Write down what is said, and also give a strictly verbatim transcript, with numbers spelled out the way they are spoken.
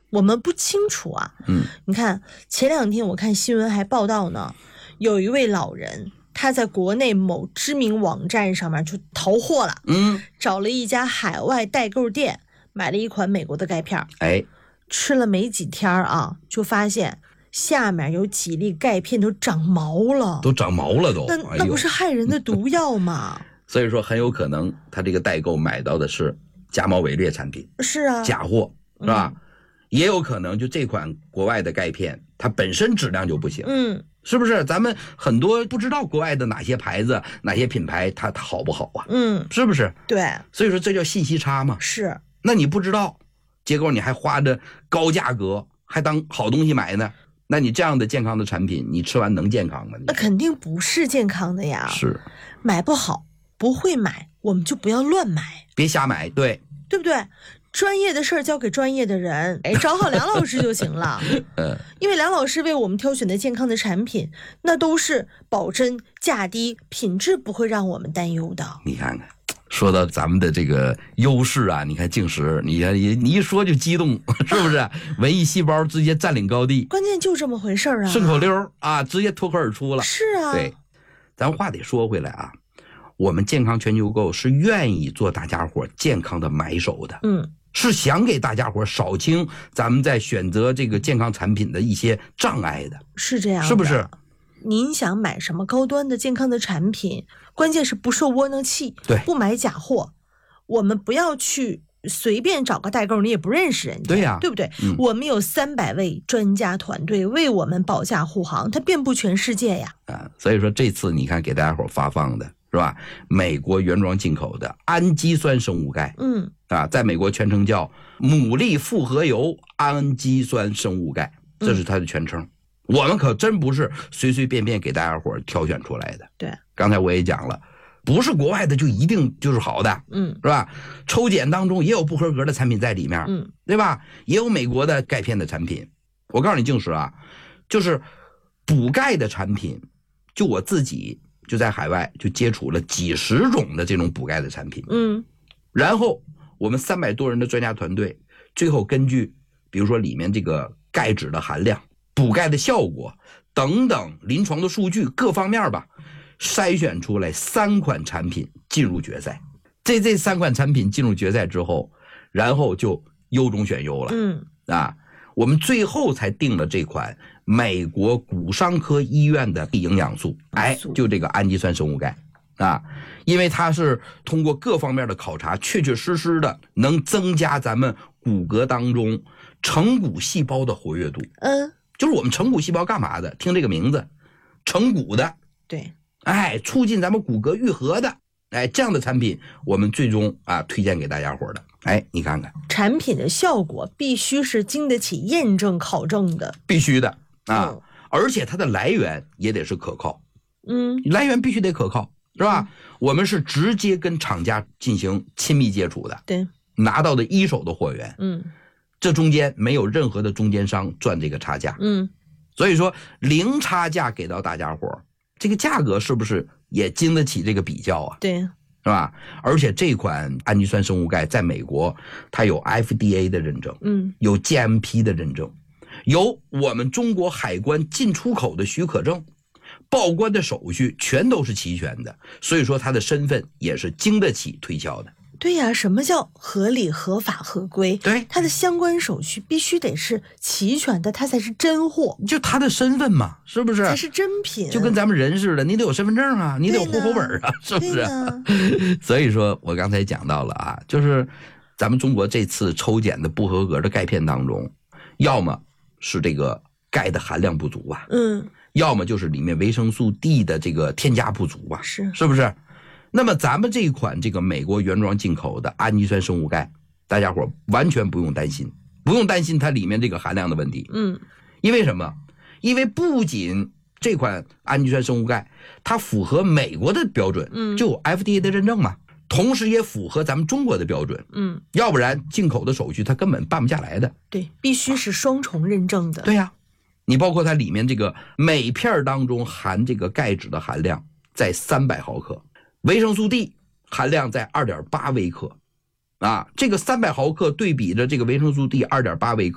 我们不清楚啊。 嗯， 你看前两天我看新闻还报道呢，有一位老人他在国内某知名网站上面就淘货了， 嗯， 找了一家海外代购店买了一款美国的钙片， 哎， 吃了没几天啊，就发现下面有几粒钙片都长毛了， 都长毛了都， 那那不是害人的毒药吗？ 所以说很有可能他这个代购买到的是假冒伪劣产品， 是啊， 假货是吧？嗯，也有可能就这款国外的钙片它本身质量就不行， 嗯， 是不是？咱们很多不知道国外的哪些牌子哪些品牌它它好不好啊？ 嗯， 是不是？ 对， 所以说这叫信息差嘛。 是， 那你不知道，结果你还花着高价格还当好东西买呢，那你这样的健康的产品你吃完能健康吗？ 那肯定不是健康的呀。 是， 买不好不会买我们就不要乱买， 别瞎买，对对不对？专业的事儿交给专业的人，哎，找好梁老师就行了。 嗯， 因为梁老师为我们挑选的健康的产品，那都是保真、价低、品质不会让我们担忧的。 你看看，说到咱们的这个优势啊，你看净食，你看你你一说就激动，是不是？文艺细胞直接占领高地， 关键就这么回事儿啊， 顺口溜啊，直接脱口而出了。 是啊， 对，咱话得说回来啊，我们健康全球购是愿意做大家伙健康的买手的， 嗯。 是想给大家伙扫清咱们在选择这个健康产品的一些障碍的， 是这样的， 是不是？ 您想买什么高端的健康的产品，关键是不受窝囊气， 对， 不买假货。我们不要去随便找个代购，你也不认识人家， 对呀、啊， 对不对？ 嗯、 我们有三百位专家团队为我们保驾护航，它遍布全世界呀。 啊，所以说这次你看给大家伙发放的是吧？美国原装进口的氨基酸生物钙， 嗯， 啊，在美国全称叫牡蛎复合油氨基酸生物钙，这是它的全称。嗯，我们可真不是随随便便给大家伙挑选出来的。 对， 刚才我也讲了，不是国外的就一定就是好的， 嗯， 是吧？抽检当中也有不合格的产品在里面， 嗯， 对吧？也有美国的钙片的产品。我告诉你，净石啊，就是补钙的产品，就我自己就在海外就接触了几十种的这种补钙的产品， 嗯， 然后我们三百多人的专家团队，最后根据比如说里面这个钙质的含量、补钙的效果等等临床的数据各方面吧，筛选出来三款产品进入决赛。这这三款产品进入决赛之后，然后就优中选优了。 嗯， 啊，我们最后才定了这款美国骨伤科医院的营养素，哎，就这个氨基酸生物钙啊，因为它是通过各方面的考察，确确实实的能增加咱们骨骼当中成骨细胞的活跃度。 嗯， 就是我们成骨细胞干嘛的？听这个名字，成骨的， 对， 哎，促进咱们骨骼愈合的，哎，这样的产品我们最终啊推荐给大家伙的。哎，你看看， 产品的效果必须是经得起验证考证的， 必须的啊、 嗯， 而且它的来源也得是可靠， 嗯， 来源必须得可靠，是吧？嗯、我们是直接跟厂家进行亲密接触的， 对， 拿到的一手的货源， 嗯， 这中间没有任何的中间商赚这个差价， 嗯， 所以说零差价给到大家伙，这个价格是不是也经得起这个比较啊？ 对。 是吧？而且这款氨基酸生物钙在美国，它有 F D A 的认证， 嗯， 有 G M P 的认证，有我们中国海关进出口的许可证，报关的手续全都是齐全的，所以说它的身份也是经得起推销的。 对呀、啊，什么叫合理、合法、合规？ 对， 它的相关手续必须得是齐全的，它才是真货， 就它的身份嘛，是不是？ 才是真品。 就跟咱们人似的，你得有身份证啊，你得有户口本啊，是不是？所以说我刚才讲到了啊，就是咱们中国这次抽检的不合格的钙片当中，要么是这个钙的含量不足啊， 嗯， 要么就是里面维生素 D 的这个添加不足啊， 是是不是？那么咱们这一款这个美国原装进口的氨基酸生物钙，大家伙完全不用担心，不用担心它里面这个含量的问题。 嗯， 因为什么？因为不仅这款氨基酸生物钙它符合美国的标准， 嗯， 就有 F D A 的认证嘛，同时也符合咱们中国的标准， 嗯， 要不然进口的手续它根本办不下来的。 对，必须是双重认证的。 对呀、啊，你包括它里面这个每片当中含这个钙质的含量在三百毫克。维生素 D 含量在 二点八微克，啊，这个三百毫克对比着这个维生素 D 二点八微克，